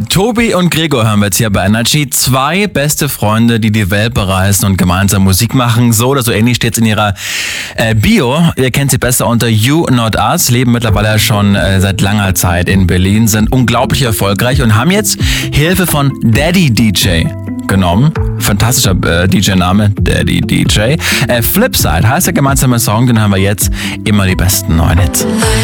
Tobi und Gregor hören wir jetzt hier bei Energy. 2 beste Freunde, die die Welt bereisen und gemeinsam Musik machen. So oder so ähnlich steht es in ihrer Bio. Ihr kennt sie besser unter You Not Us, leben mittlerweile schon seit langer Zeit in Berlin, sind unglaublich erfolgreich und haben jetzt Hilfe von Daddy DJ genommen. Fantastischer DJ-Name, Daddy DJ. Flipside heißt der gemeinsame Song, den haben wir jetzt. Immer die besten neuen Hits.